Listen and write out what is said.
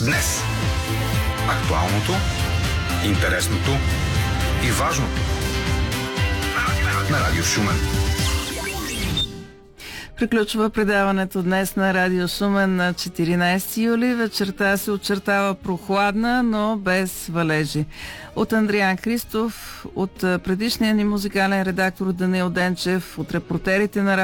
Днес. Актуалното, интересното и важното на Радио Шумен. Приключва предаването днес на Радио Шумен на 14 юли. Вечерта се очертава прохладна, но без валежи. От Андриан Христов, от предишния ни музикален редактор Даниил Денчев, от репортерите на